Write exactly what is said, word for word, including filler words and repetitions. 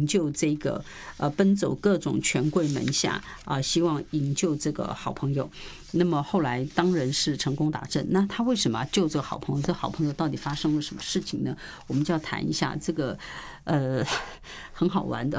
营救这个呃奔走各种权贵门下啊、呃，希望营救这个好朋友。那么后来当然是成功打阵。那他为什么要救这个好朋友？这好朋友到底发生了什么事情呢？我们就要谈一下这个呃很好玩的。